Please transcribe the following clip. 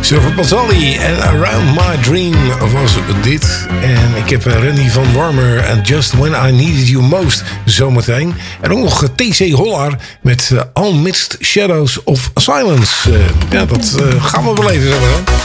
Silver Mazzoli en Around My Dream was dit. En ik heb Randy van Warmer en Just When I Needed You Most zometeen. En ook nog T.C. Hollaar met Amidst Shadows of Silence. Ja, dat gaan we beleven zometeen.